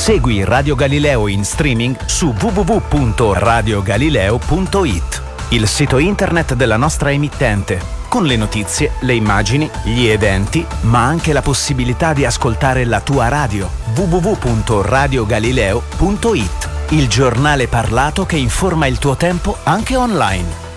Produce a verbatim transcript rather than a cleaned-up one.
Segui Radio Galileo in streaming su w w w punto radio galileo punto i t, il sito internet della nostra emittente, con le notizie, le immagini, gli eventi, ma anche la possibilità di ascoltare la tua radio. w w w punto radio galileo punto i t, il giornale parlato che informa il tuo tempo anche online.